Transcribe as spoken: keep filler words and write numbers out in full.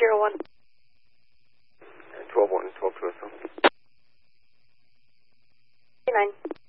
zero one. twelve one, twelve two S O. nine.